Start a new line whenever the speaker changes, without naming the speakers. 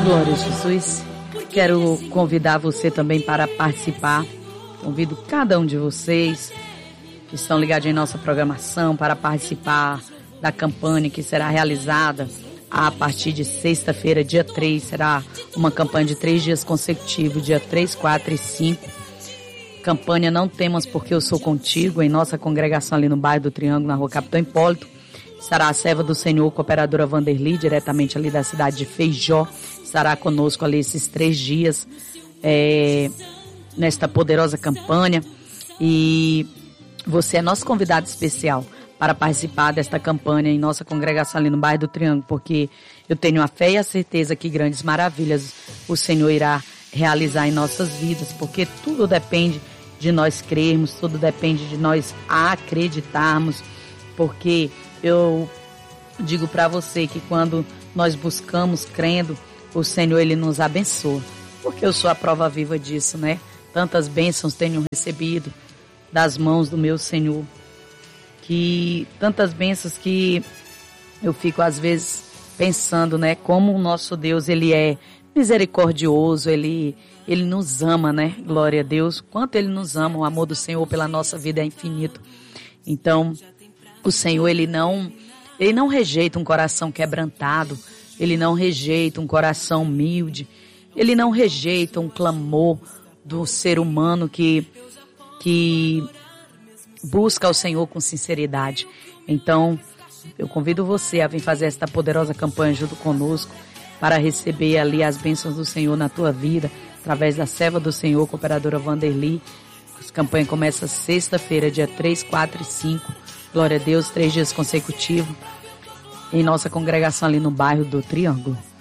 Glória a Jesus. Quero convidar você também para participar. Convido cada um de vocês que estão ligados em nossa programação para participar da campanha que será realizada a partir de sexta-feira, dia 3. Será uma campanha de 3 dias consecutivos, dia 3, 4 e 5. Campanha Não Temas Porque Eu Sou Contigo, em nossa congregação ali no bairro do Triângulo, na rua Capitão Hipólito. Estará a serva do Senhor, cooperadora Vanderly, diretamente ali da cidade de Feijó. Estará conosco ali esses 3 dias, nesta poderosa campanha. E você é nosso convidado especial para participar desta campanha em nossa congregação ali no bairro do Triângulo, porque eu tenho a fé e a certeza que grandes maravilhas o Senhor irá realizar em nossas vidas, porque tudo depende de nós crermos, tudo depende de nós acreditarmos, porque eu digo para você que quando nós buscamos crendo, o Senhor, Ele nos abençoa, porque eu sou a prova viva disso, né? Tantas bênçãos tenho recebido das mãos do meu Senhor, que tantas bênçãos que eu fico às vezes pensando, né? Como o nosso Deus, Ele é misericordioso, Ele nos ama, né? Glória a Deus, quanto Ele nos ama, o amor do Senhor pela nossa vida é infinito. Então, o Senhor, Ele não rejeita um coração quebrantado, Ele não rejeita um coração humilde, Ele não rejeita um clamor do ser humano que busca o Senhor com sinceridade. Então, eu convido você a vir fazer esta poderosa campanha junto conosco para receber ali as bênçãos do Senhor na tua vida, através da serva do Senhor, cooperadora Vanderly. A campanha começa sexta-feira, dia 3, 4 e 5. Glória a Deus, 3 dias consecutivos em nossa congregação ali no bairro do Triângulo.